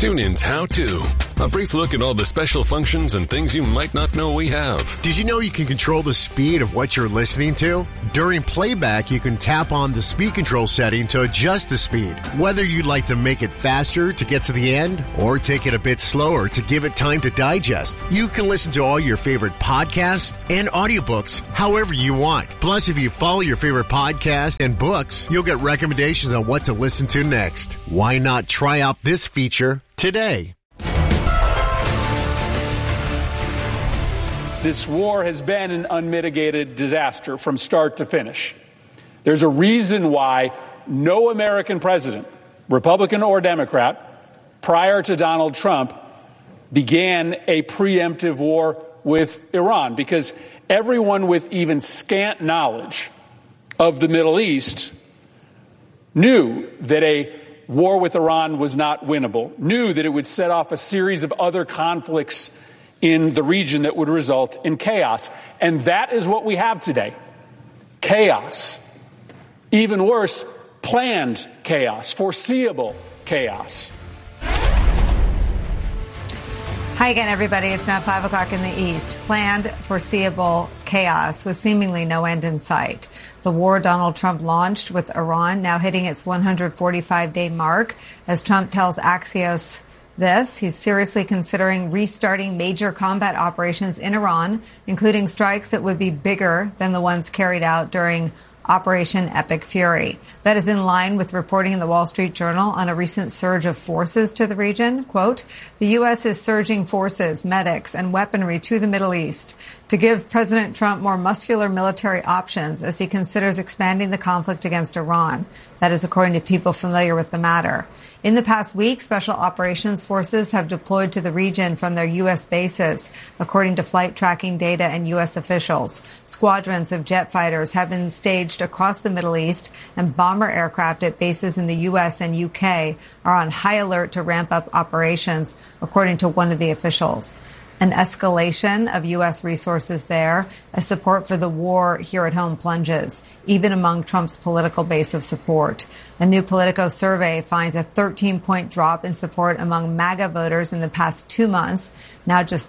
TuneIn's How To. A brief look at all the special functions and things you might not know we have. Did you know you can control the speed of what you're listening to? During playback, you can tap on the speed control setting to adjust the speed. Whether you'd like to make it faster to get to the end or take it a bit slower to give it time to digest, you can listen to all your favorite podcasts and audiobooks however you want. Plus, if you follow your favorite podcasts and books, you'll get recommendations on what to listen to next. Why not try out this feature today? This war has been an unmitigated disaster from start to finish. There's a reason why no American president, Republican or Democrat, prior to Donald Trump, began a preemptive war with Iran, because everyone with even scant knowledge of the Middle East knew that a war with Iran was not winnable, knew that it would set off a series of other conflicts in the region that would result in chaos. And that is what we have today. Chaos. Even worse, planned chaos, foreseeable chaos. Hi again, everybody. It's now 5 o'clock in the East. Planned, foreseeable chaos with seemingly no end in sight. The war Donald Trump launched with Iran now hitting its 145-day mark. As Trump tells Axios this, he's seriously considering restarting major combat operations in Iran, including strikes that would be bigger than the ones carried out during Operation Epic Fury. That is in line with reporting in the Wall Street Journal on a recent surge of forces to the region. Quote, the U.S. is surging forces, medics, and weaponry to the Middle East to give President Trump more muscular military options as he considers expanding the conflict against Iran. That is according to people familiar with the matter. In the past week, Special Operations Forces have deployed to the region from their U.S. bases, according to flight tracking data and U.S. officials. Squadrons of jet fighters have been staged across the Middle East, and bomber aircraft at bases in the U.S. and U.K. are on high alert to ramp up operations, according to one of the officials. An escalation of U.S. resources there as support for the war here at home plunges, even among Trump's political base of support. A new Politico survey finds a 13-point drop in support among MAGA voters in the past 2 months. Now just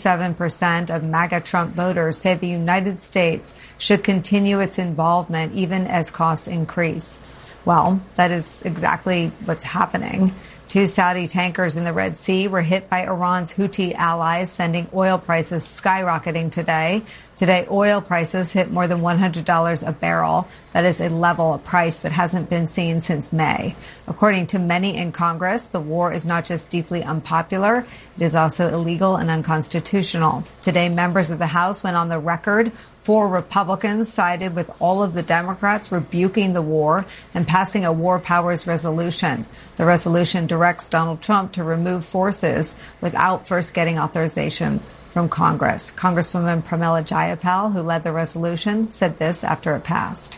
37% of MAGA Trump voters say the United States should continue its involvement even as costs increase. Well, that is exactly what's happening. 2 Saudi tankers in the Red Sea were hit by Iran's Houthi allies, sending oil prices skyrocketing today. Today, oil prices hit more than $100 a barrel. That is a price that hasn't been seen since May. According to many in Congress, the war is not just deeply unpopular, it is also illegal and unconstitutional. Today, members of the House went on the record. 4 Republicans sided with all of the Democrats rebuking the war and passing a war powers resolution. The resolution directs Donald Trump to remove forces without first getting authorization from Congress. Congresswoman Pramila Jayapal, who led the resolution, said this after it passed.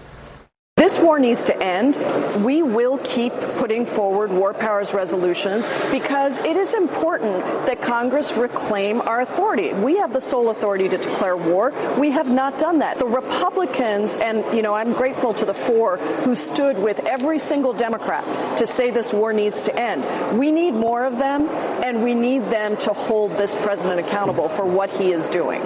This war needs to end. We will keep putting forward war powers resolutions because it is important that Congress reclaim our authority. We have the sole authority to declare war. We have not done that. The Republicans, and, I'm grateful to the 4 who stood with every single Democrat to say this war needs to end. We need more of them, and we need them to hold this president accountable for what he is doing.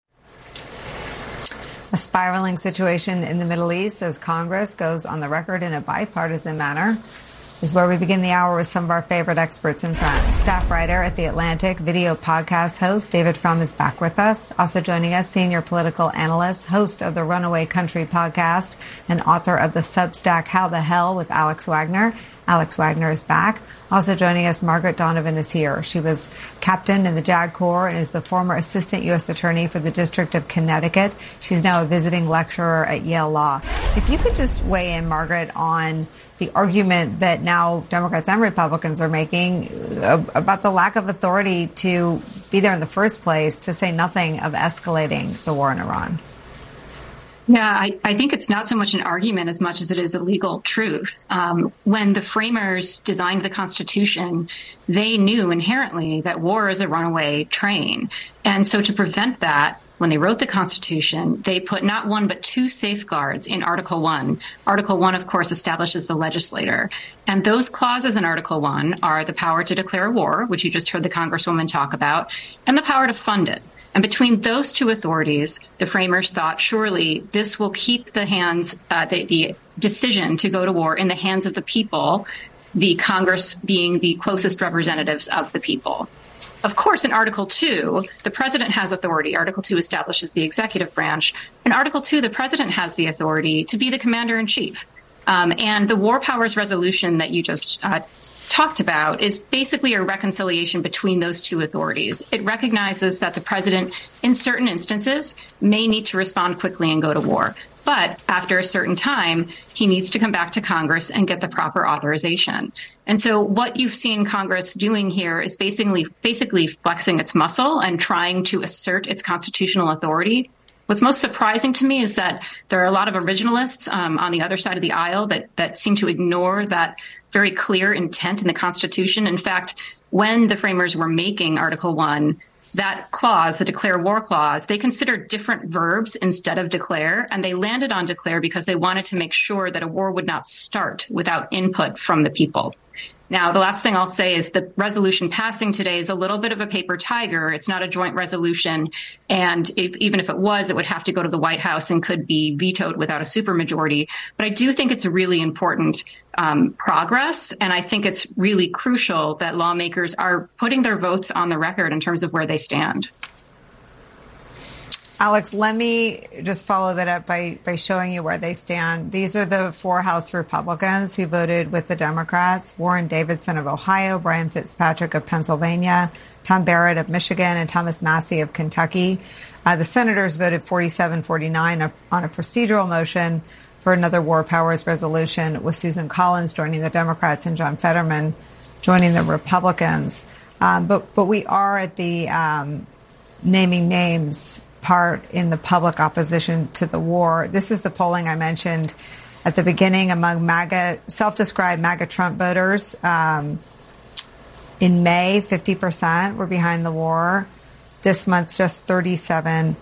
A spiraling situation in the Middle East as Congress goes on the record in a bipartisan manner is where we begin the hour with some of our favorite experts and friends. Staff writer at The Atlantic, video podcast host David Frum is back with us. Also joining us, senior political analyst, host of the Runaway Country podcast, and author of the Substack How the Hell with Alex Wagner. Alex Wagner is back. Also joining us, Margaret Donovan is here. She was captain in the JAG Corps and is the former assistant U.S. attorney for the District of Connecticut. She's now a visiting lecturer at Yale Law. If you could just weigh in, Margaret, on the argument that now Democrats and Republicans are making about the lack of authority to be there in the first place, to say nothing of escalating the war in Iran. Yeah, I think it's not so much an argument as much as it is a legal truth. When the framers designed the Constitution, they knew inherently that war is a runaway train. And so to prevent that, when they wrote the Constitution, they put not one but two safeguards in Article 1. Article 1, of course, establishes the legislator. And those clauses in Article 1 are the power to declare war, which you just heard the Congresswoman talk about, and the power to fund it. And between those two authorities, the framers thought, surely this will keep the decision to go to war in the hands of the people, the Congress being the closest representatives of the people. Of course, in Article 2, the president has authority. Article 2 establishes the executive branch. In Article 2, the president has the authority to be the commander-in-chief. And the War Powers Resolution that you just talked about is basically a reconciliation between those two authorities. It recognizes that the president, in certain instances, may need to respond quickly and go to war. But after a certain time, he needs to come back to Congress and get the proper authorization. And so what you've seen Congress doing here is basically flexing its muscle and trying to assert its constitutional authority. What's most surprising to me is that there are a lot of originalists on the other side of the aisle that seem to ignore that very clear intent in the Constitution. In fact, when the framers were making Article 1, that clause, the declare war clause, they considered different verbs instead of declare, and they landed on declare because they wanted to make sure that a war would not start without input from the people. Now, the last thing I'll say is the resolution passing today is a little bit of a paper tiger. It's not a joint resolution. And even if it was, it would have to go to the White House and could be vetoed without a supermajority. But I do think it's a really important progress. And I think it's really crucial that lawmakers are putting their votes on the record in terms of where they stand. Alex, let me just follow that up by showing you where they stand. These are the four House Republicans who voted with the Democrats: Warren Davidson of Ohio, Brian Fitzpatrick of Pennsylvania, Tom Barrett of Michigan, and Thomas Massie of Kentucky. The senators voted 47-49 on a procedural motion for another War Powers Resolution, with Susan Collins joining the Democrats and John Fetterman joining the Republicans. But we are at the naming names part in the public opposition to the war. This is the polling I mentioned at the beginning among self-described MAGA Trump voters. In May, 50% were behind the war. This month, just 37%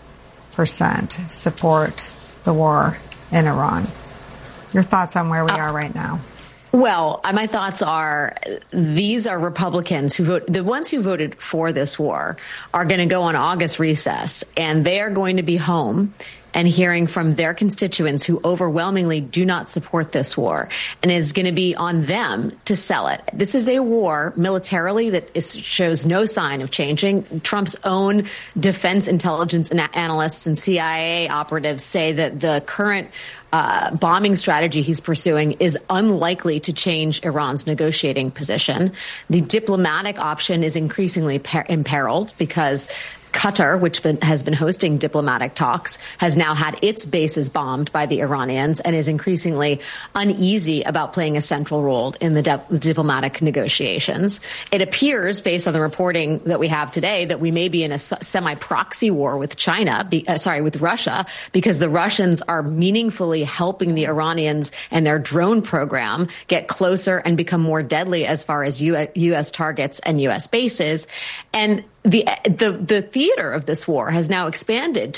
support the war in Iran. Your thoughts on where we are right now? Well, my thoughts are these are Republicans the ones who voted for this war are going to go on August recess, and they are going to be home and hearing from their constituents who overwhelmingly do not support this war, and it is going to be on them to sell it. This is a war militarily that shows no sign of changing. Trump's own defense intelligence analysts and CIA operatives say that the current bombing strategy he's pursuing is unlikely to change Iran's negotiating position. The diplomatic option is increasingly imperiled because Qatar, which has been hosting diplomatic talks, has now had its bases bombed by the Iranians and is increasingly uneasy about playing a central role in the diplomatic negotiations. It appears, based on the reporting that we have today, that we may be in a semi-proxy war with with Russia, because the Russians are meaningfully helping the Iranians and their drone program get closer and become more deadly as far as U.S. targets and U.S. bases. And the theater of this war has now expanded to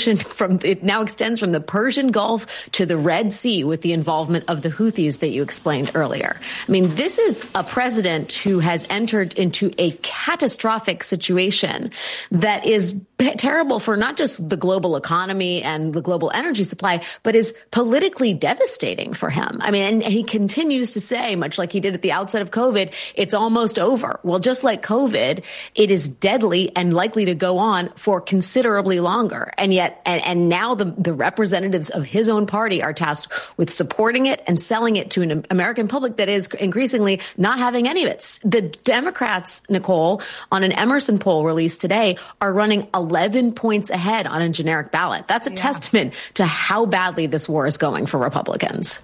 it now extends from the Persian Gulf to the Red Sea, with the involvement of the Houthis that you explained earlier. I mean, this is a president who has entered into a catastrophic situation that is terrible for not just the global economy and the global energy supply, but is politically devastating for him. I mean, and he continues to say, much like he did at the outset of COVID, it's almost over. Well, just like COVID, it is deadly and likely to go on for considerably longer. And yet, and now the representatives of his own party are tasked with supporting it and selling it to an American public that is increasingly not having any of it. The Democrats, Nicole, on an Emerson poll released today, are running 11 points ahead on a generic ballot. That's a testament to how badly this war is going for Republicans.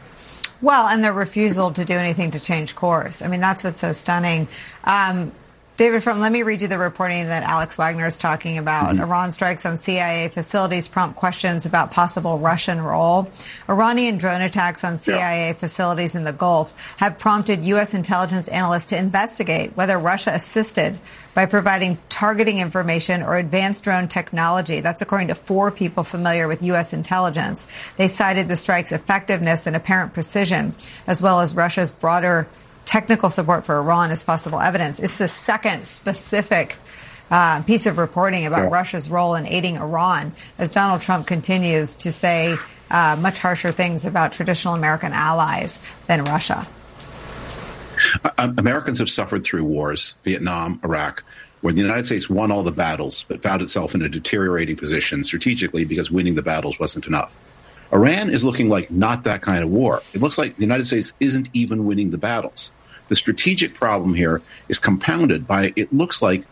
Well, and their refusal to do anything to change course. I mean, that's what's so stunning. David Frum, let me read you the reporting that Alex Wagner is talking about. Iran strikes on CIA facilities prompt questions about possible Russian role. Iranian drone attacks on CIA facilities in the Gulf have prompted U.S. intelligence analysts to investigate whether Russia assisted by providing targeting information or advanced drone technology. That's according to 4 people familiar with U.S. intelligence. They cited the strike's effectiveness and apparent precision, as well as Russia's broader technical support for Iran as possible evidence. It's the second specific piece of reporting about Russia's role in aiding Iran as Donald Trump continues to say much harsher things about traditional American allies than Russia. Americans have suffered through wars, Vietnam, Iraq, where the United States won all the battles, but found itself in a deteriorating position strategically because winning the battles wasn't enough. Iran is looking like not that kind of war. It looks like the United States isn't even winning the battles. The strategic problem here is compounded by, it looks like,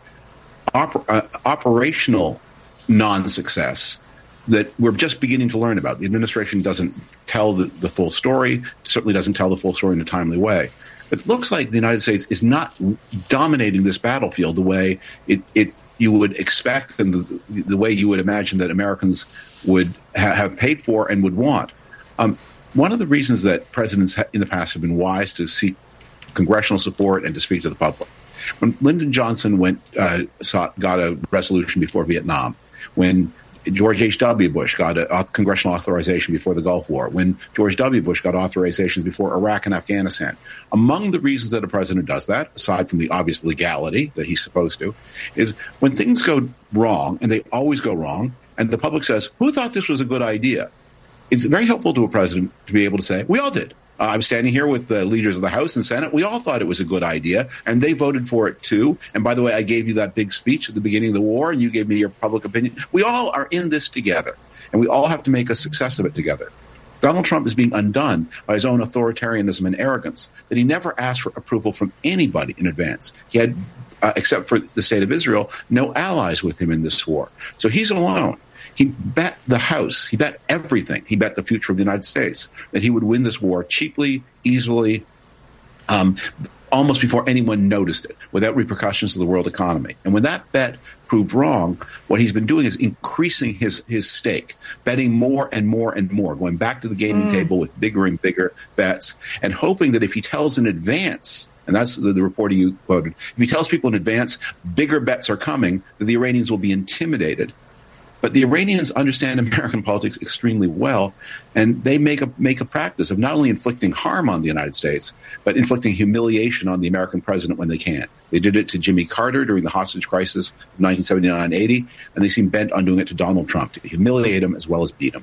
operational non-success that we're just beginning to learn about. The administration doesn't tell the full story, certainly doesn't tell the full story in a timely way. It looks like the United States is not dominating this battlefield the way you would expect and the way you would imagine that Americans would have paid for and would want. One of the reasons that presidents in the past have been wise to seek congressional support and to speak to the public. When Lyndon Johnson got a resolution before Vietnam, when George H.W. Bush got a congressional authorization before the Gulf War, when George W. Bush got authorizations before Iraq and Afghanistan. Among the reasons that a president does that, aside from the obvious legality that he's supposed to, is when things go wrong, and they always go wrong, and the public says, who thought this was a good idea? It's very helpful to a president to be able to say, we all did. I'm standing here with the leaders of the House and Senate. We all thought it was a good idea, and they voted for it too. And by the way, I gave you that big speech at the beginning of the war, and you gave me your public opinion. We all are in this together, and we all have to make a success of it together. Donald Trump is being undone by his own authoritarianism and arrogance, that he never asked for approval from anybody in advance. He had, except for the state of Israel, no allies with him in this war. So he's alone. He bet the House, he bet everything, he bet the future of the United States, that he would win this war cheaply, easily, almost before anyone noticed it, without repercussions to the world economy. And when that bet proved wrong, what he's been doing is increasing his stake, betting more and more and more, going back to the gaming table with bigger and bigger bets, and hoping that if he tells in advance, and that's the reporting you quoted, if he tells people in advance bigger bets are coming, that the Iranians will be intimidated. But the Iranians understand American politics extremely well, and they make a practice of not only inflicting harm on the United States, but inflicting humiliation on the American president when they can. They did it to Jimmy Carter during the hostage crisis of 1979-80, and they seem bent on doing it to Donald Trump, to humiliate him as well as beat him.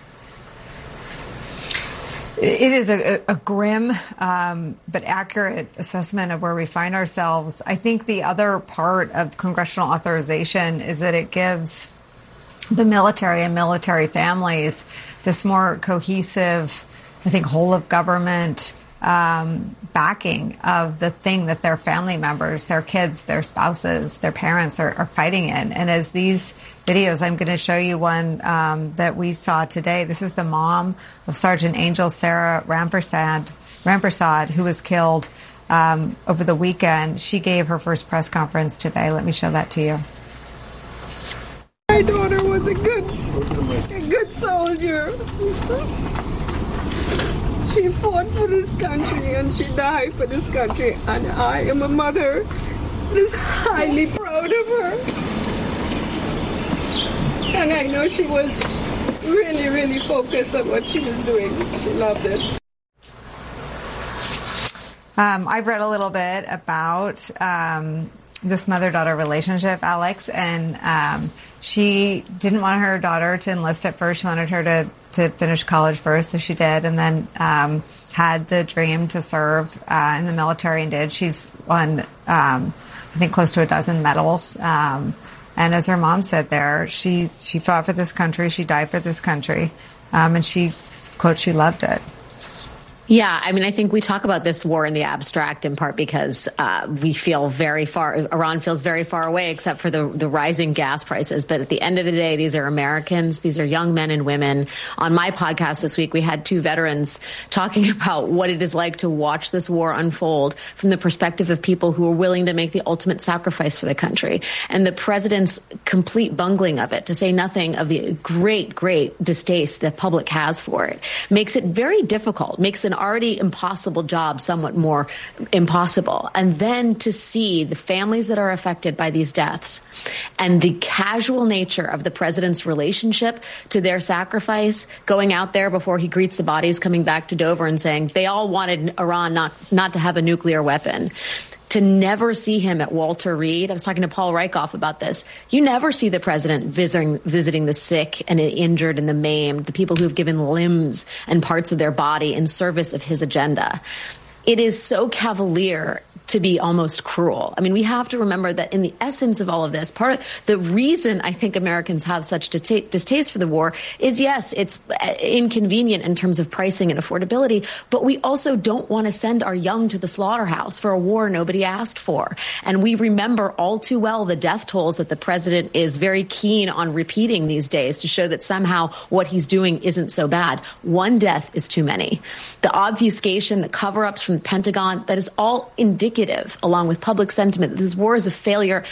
It is a grim but accurate assessment of where we find ourselves. I think the other part of congressional authorization is that it gives the military and military families this more cohesive, I think, whole of government backing of the thing that their family members, their kids, their spouses, their parents are fighting in. And as these videos, I'm going to show you one that we saw today. This is the mom of Sergeant Angel Sarah Rampersad, who was killed over the weekend. She gave her first press conference today. Let me show that to you. My daughter was a good soldier. She fought for this country and she died for this country, and I am a mother that is highly proud of her. And I know she was really, really focused on what she was doing. She loved it. I've read a little bit about this mother-daughter relationship, Alex, and she didn't want her daughter to enlist at first. She wanted her to finish college first, so she did, and then had the dream to serve in the military and did. She's won, I think, close to a dozen medals. And as her mom said there, she fought for this country, she died for this country, and she, quote, she loved it. Yeah, I mean, I think we talk about this war in the abstract in part because we feel very far, Iran feels very far away except for the rising gas prices. But at the end of the day, these are Americans. These are young men and women. On my podcast this week, we had 2 veterans talking about what it is like to watch this war unfold from the perspective of people who are willing to make the ultimate sacrifice for the country. And the president's complete bungling of it, to say nothing of the great, great distaste the public has for it, makes it very difficult, makes an already impossible job somewhat more impossible. And then to see the families that are affected by these deaths and the casual nature of the president's relationship to their sacrifice, going out there before he greets the bodies coming back to Dover and saying they all wanted Iran not to have a nuclear weapon. To never see him at Walter Reed. I was talking to Paul Rieckhoff about this. You never see the president visiting the sick and the injured and the maimed, the people who have given limbs and parts of their body in service of his agenda. It is so cavalier to be almost cruel. I mean, we have to remember that in the essence of all of this, part of the reason I think Americans have such distaste for the war is, yes, it's inconvenient in terms of pricing and affordability, but we also don't want to send our young to the slaughterhouse for a war nobody asked for. And we remember all too well the death tolls that the president is very keen on repeating these days to show that somehow what he's doing isn't so bad. One death is too many. The obfuscation, the cover-ups from the Pentagon, that is all indicative, along with public sentiment, that this war is a failure